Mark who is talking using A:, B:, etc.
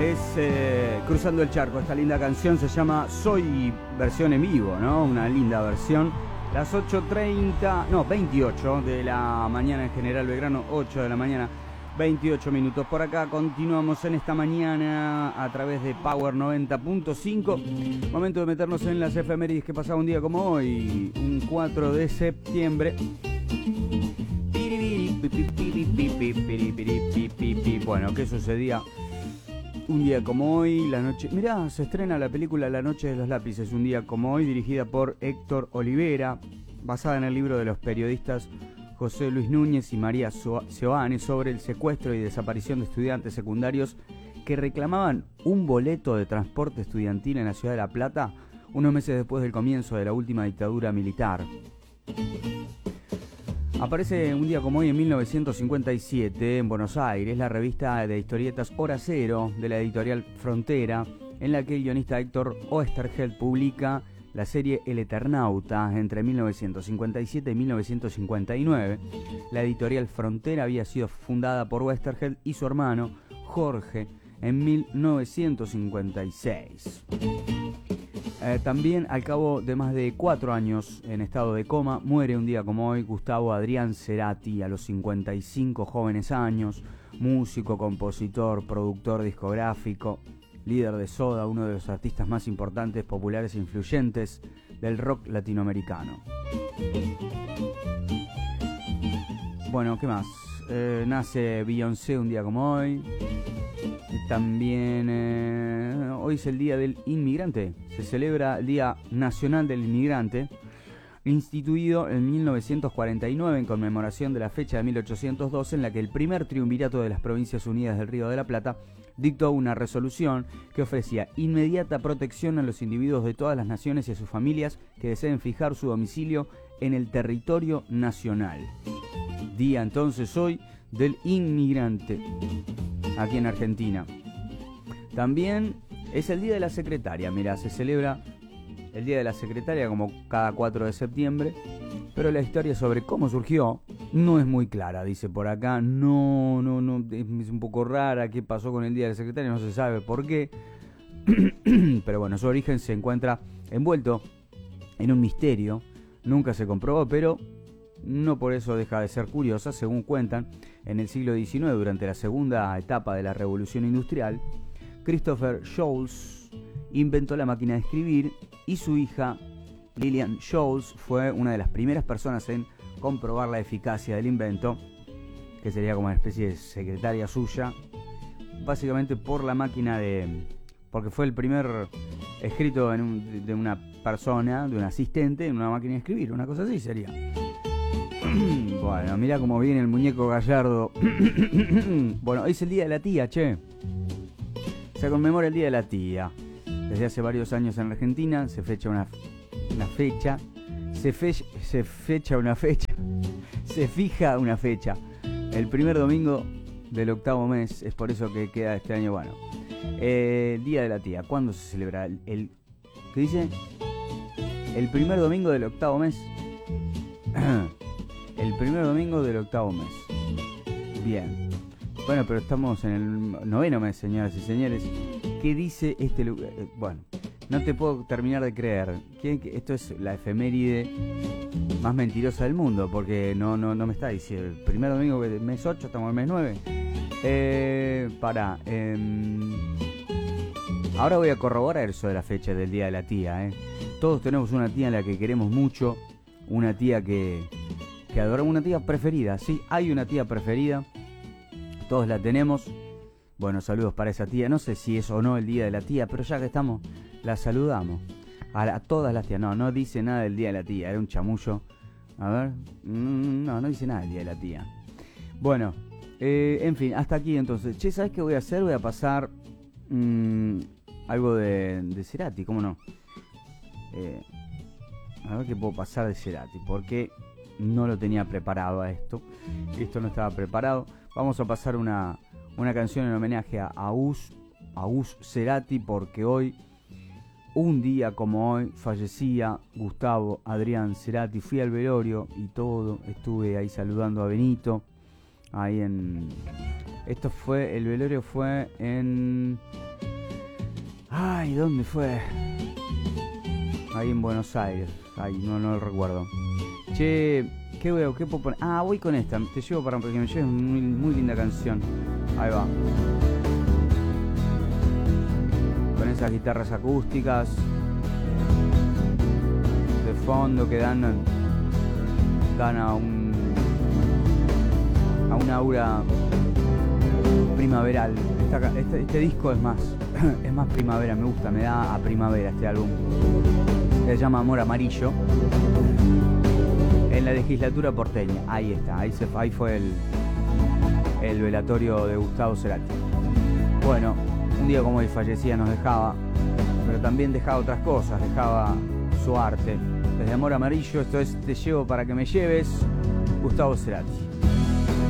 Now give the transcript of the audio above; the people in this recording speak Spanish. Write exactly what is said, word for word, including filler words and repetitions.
A: Es eh, Cruzando el Charco. Esta linda canción se llama Soy, versión en vivo, ¿no? Una linda versión. Las ocho treinta, no, veintiocho de la mañana en General Belgrano, ocho de la mañana, veintiocho minutos. Por acá continuamos en esta mañana a través de Power noventa punto cinco. Momento de meternos en las efemérides que pasaba un día como hoy, un cuatro de septiembre. Bueno, ¿qué sucedía un día como hoy? La noche. Mirá, se estrena la película La Noche de los Lápices, un día como hoy, dirigida por Héctor Olivera, basada en el libro de los periodistas José Luis Núñez y María Seoane sobre el secuestro y desaparición de estudiantes secundarios que reclamaban un boleto de transporte estudiantil en la ciudad de La Plata unos meses después del comienzo de la última dictadura militar. Aparece un día como hoy en mil novecientos cincuenta y siete en Buenos Aires la revista de historietas Hora Cero de la editorial Frontera, en la que el guionista Héctor Oesterheld publica la serie El Eternauta entre mil novecientos cincuenta y siete y mil novecientos cincuenta y nueve. La editorial Frontera había sido fundada por Oesterheld y su hermano Jorge en mil novecientos cincuenta y seis. Eh, también, al cabo de más de cuatro años en estado de coma, muere un día como hoy Gustavo Adrián Cerati a los cincuenta y cinco jóvenes años, músico, compositor, productor discográfico, líder de Soda, uno de los artistas más importantes, populares e influyentes del rock latinoamericano. Bueno, ¿qué más? Eh, nace Beyoncé un día como hoy. También eh, hoy es el Día del Inmigrante. Se celebra el Día Nacional del Inmigrante, instituido en mil novecientos cuarenta y nueve en conmemoración de la fecha de mil ochocientos doce en la que el primer triunvirato de las Provincias Unidas del Río de la Plata dictó una resolución que ofrecía inmediata protección a los individuos de todas las naciones y a sus familias que deseen fijar su domicilio en el territorio nacional. Día entonces hoy del Inmigrante aquí en Argentina. También es el Día de la Secretaria. Mirá, se celebra el Día de la Secretaria como cada cuatro de septiembre, pero la historia sobre cómo surgió no es muy clara, dice por acá. No, no, no, es un poco rara. ¿Qué pasó con el Día de la Secretaria? No se sabe por qué. Pero bueno, su origen se encuentra envuelto en un misterio. Nunca se comprobó, pero no por eso deja de ser curiosa. Según cuentan, en el siglo diecinueve, durante la segunda etapa de la Revolución Industrial, Christopher Scholes inventó la máquina de escribir y su hija Lillian Scholes fue una de las primeras personas en comprobar la eficacia del invento, que sería como una especie de secretaria suya, básicamente por la máquina de... porque fue el primer escrito en un, de una persona, de un asistente, en una máquina de escribir, una cosa así sería. Bueno, mira cómo viene el muñeco Gallardo. Bueno, hoy es el Día de la Tía, che. Se conmemora el Día de la Tía. Desde hace varios años en Argentina se fecha una, una fecha. Se, fe, se fecha una fecha. Se fija una fecha. El primer domingo del octavo mes. Es por eso que queda este año, bueno. Eh, Día de la Tía. ¿Cuándo se celebra? El, el, ¿Qué dice? El primer domingo del octavo mes. El primer domingo del octavo mes. Bien. Bueno, pero estamos en el noveno mes, señoras y señores. ¿Qué dice este lugar? Bueno, no te puedo terminar de creer. Esto es la efeméride más mentirosa del mundo, porque no, no, no me está diciendo. El primer domingo del mes ocho, estamos en el mes nueve. Eh, para. Eh, ahora voy a corroborar eso de la fecha del Día de la Tía. Eh. Todos tenemos una tía a la que queremos mucho. Una tía que... que adoramos, una tía preferida, sí, hay una tía preferida, todos la tenemos. Bueno, saludos para esa tía, no sé si es o no el Día de la Tía, pero ya que estamos, la saludamos a, la, a todas las tías. No, no dice nada del Día de la Tía, era un chamullo. A ver, mm, no, no dice nada del Día de la Tía. Bueno, eh, en fin, hasta aquí entonces. Che, ¿sabes qué voy a hacer? Voy a pasar mmm, algo de, de Cerati, ¿cómo no? Eh, a ver qué puedo pasar de Cerati, porque no lo tenía preparado a esto. Esto no estaba preparado. Vamos a pasar una, una canción en homenaje a Agus, Agus Cerati, porque hoy, un día como hoy, fallecía Gustavo Adrián Cerati. Fui al velorio y todo. Estuve ahí saludando a Benito. Ahí en... Esto fue... El velorio fue en... Ay, ¿dónde fue? Ahí en Buenos Aires. Ay, no, no lo recuerdo. Che, ¿qué veo? ¿Qué puedo poner? Ah, voy con esta. Te llevo para que me lleves. Muy, muy linda canción. Ahí va. Con esas guitarras acústicas de fondo que dan, dan a un a un aura primaveral. Esta, este, este disco es más es más primavera, me gusta, me da a primavera este álbum. Se llama Amor Amarillo. En la legislatura porteña. Ahí está, ahí, se, ahí fue el, el velatorio de Gustavo Cerati. Bueno, un día como hoy fallecía, nos dejaba, pero también dejaba otras cosas, dejaba su arte. Desde Amor Amarillo, esto es Te llevo para que me lleves, Gustavo Cerati.